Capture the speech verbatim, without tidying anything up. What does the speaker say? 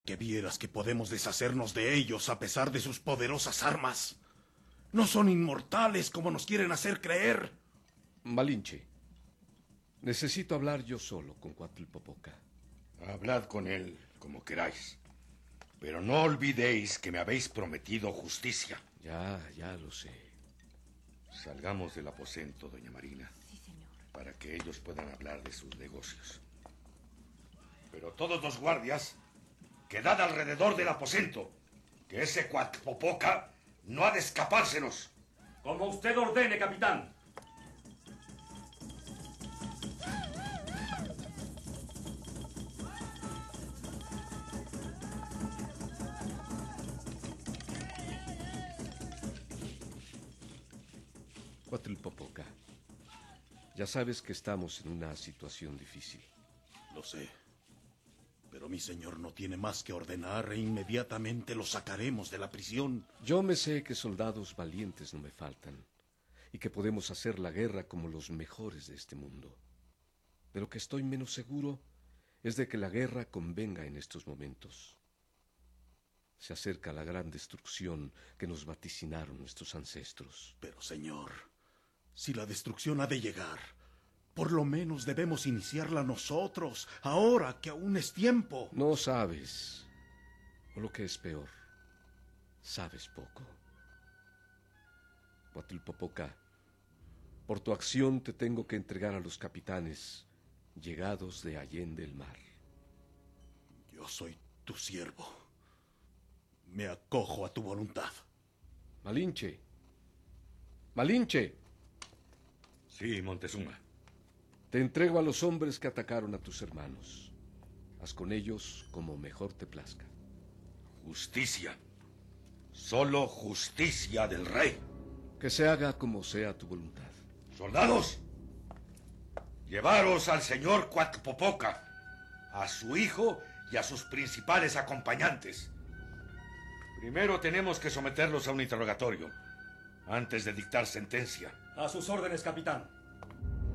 Que vieras que podemos deshacernos de ellos a pesar de sus poderosas armas. No son inmortales como nos quieren hacer creer. Malinche, necesito hablar yo solo con Coatl-Popoca. Hablad con él como queráis. Pero no olvidéis que me habéis prometido justicia. Ya, ya lo sé. Salgamos del aposento, doña Marina. Sí, señor. Para que ellos puedan hablar de sus negocios. Pero todos los guardias, quedad alrededor del aposento, que ese Coatl-Popoca no ha de escapársenos. Como usted ordene, capitán. Coatl-Popoca, ya sabes que estamos en una situación difícil. Lo sé. Pero mi señor no tiene más que ordenar e inmediatamente lo sacaremos de la prisión. Yo me sé que soldados valientes no me faltan y que podemos hacer la guerra como los mejores de este mundo. De lo que estoy menos seguro es de que la guerra convenga en estos momentos. Se acerca la gran destrucción que nos vaticinaron nuestros ancestros. Pero, señor, si la destrucción ha de llegar, por lo menos debemos iniciarla nosotros, ahora que aún es tiempo. No sabes, o lo que es peor, sabes poco. Coatl-Popoca, por tu acción te tengo que entregar a los capitanes llegados de allende el mar. Yo soy tu siervo. Me acojo a tu voluntad. Malinche. Malinche. Sí, Montezuma. Te entrego a los hombres que atacaron a tus hermanos. Haz con ellos como mejor te plazca. Justicia. Solo justicia del rey. Que se haga como sea tu voluntad. Soldados, llevaros al señor Coatl-Popoca, a su hijo y a sus principales acompañantes. Primero tenemos que someterlos a un interrogatorio, antes de dictar sentencia. A sus órdenes, capitán.